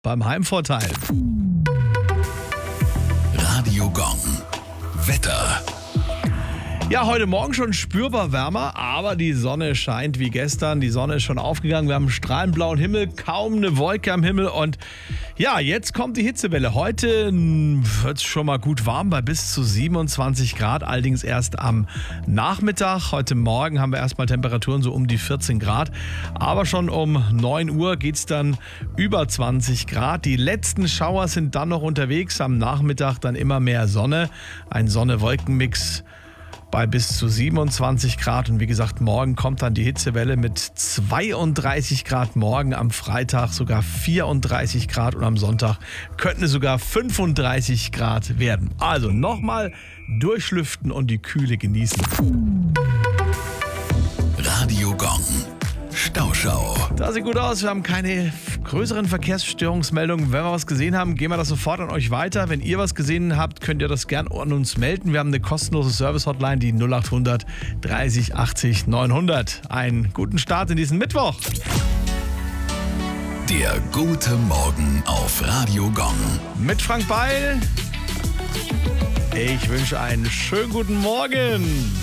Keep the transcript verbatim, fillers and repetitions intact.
beim Heimvorteil. Radio Gong. Wetter. Ja, heute Morgen schon spürbar wärmer, aber die Sonne scheint wie gestern. Die Sonne ist schon aufgegangen. Wir haben einen strahlend blauen Himmel, kaum eine Wolke am Himmel. Und ja, jetzt kommt die Hitzewelle. Heute wird es schon mal gut warm bei bis zu siebenundzwanzig Grad, allerdings erst am Nachmittag. Heute Morgen haben wir erstmal Temperaturen so um die vierzehn Grad. Aber schon um neun Uhr geht es dann über zwanzig Grad. Die letzten Schauer sind dann noch unterwegs. Am Nachmittag dann immer mehr Sonne. Ein Sonne-Wolken-Mix bei bis zu siebenundzwanzig Grad. Und wie gesagt, morgen kommt dann die Hitzewelle mit zweiunddreißig Grad morgen, am Freitag sogar vierunddreißig Grad und am Sonntag könnten es sogar fünfunddreißig Grad werden. Also nochmal durchlüften und die Kühle genießen. Radio Gong. Stauschau. Das sieht gut aus. Wir haben keine größeren Verkehrsstörungsmeldungen. Wenn wir was gesehen haben, gehen wir das sofort an euch weiter. Wenn ihr was gesehen habt, könnt ihr das gern an uns melden. Wir haben eine kostenlose Service-Hotline, die null acht hundert dreißig achtzig neunhundert. Einen guten Start in diesen Mittwoch. Der gute Morgen auf Radio Gong. Mit Frank Beil. Ich wünsche einen schönen guten Morgen.